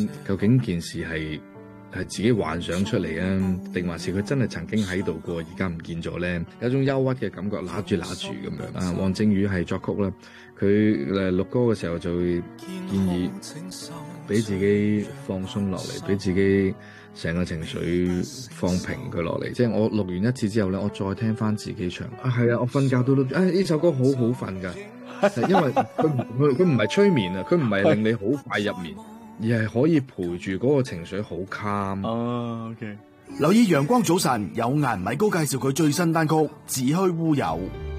究竟件事係自己幻想出嚟啊，定還是佢真係曾經喺度過，而家唔見咗咧？有一種憂鬱嘅感覺，揦住咁樣。啊，黃靖宇係作曲啦，佢錄歌嘅時候就會建議俾自己放鬆落嚟，俾自己成個情緒放平佢落嚟。即係我錄完一次之後咧，我再聽翻自己唱。啊，係啊，我瞓覺都呢首歌好好瞓㗎，因為佢唔係催眠啊，佢唔係令你好快入眠。而係可以陪住嗰個情緒好 calm。 哦，OK。 留意陽光早晨，有顏米高介紹佢最新單曲《子虛烏有》。